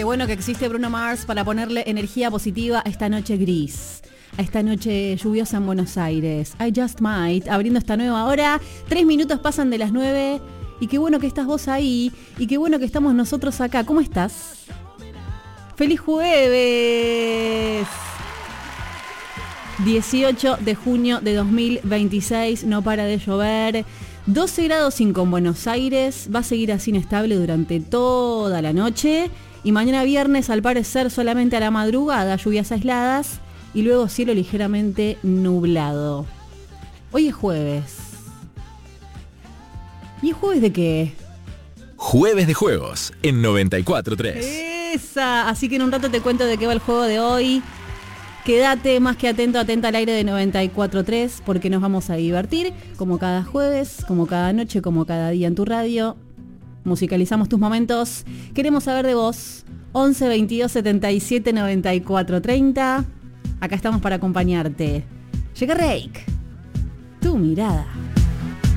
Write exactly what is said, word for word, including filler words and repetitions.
Qué bueno que existe Bruno Mars para ponerle energía positiva a esta noche gris, a esta noche lluviosa en Buenos Aires. I Just Might, abriendo esta nueva hora. Tres minutos pasan de las nueve. Y qué bueno que estás vos ahí. Y qué bueno que estamos nosotros acá. ¿Cómo estás? ¡Feliz jueves! dieciocho de junio de dos mil veintiséis. No para de llover. doce grados cinco en Buenos Aires. Va a seguir así inestable durante toda la noche. Y mañana viernes, al parecer, solamente a la madrugada, lluvias aisladas. Y luego cielo ligeramente nublado. Hoy es jueves. ¿Y es jueves de qué? Jueves de juegos en noventa y cuatro punto tres. Esa. Así que en un rato te cuento de qué va el juego de hoy. Quédate más que atento, atenta al aire de noventa y cuatro punto tres, porque nos vamos a divertir, como cada jueves, como cada noche, como cada día en tu radio. Musicalizamos tus momentos. Queremos saber de vos. once veintidós setenta y siete noventa y cuatro treinta. Acá estamos para acompañarte. Llega Rake. Tu mirada.